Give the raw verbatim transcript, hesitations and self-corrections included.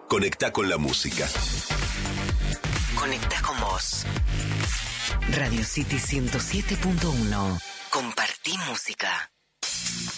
Conectá con la música. Conectá con vos. Radio City ciento siete punto uno. Compartí música.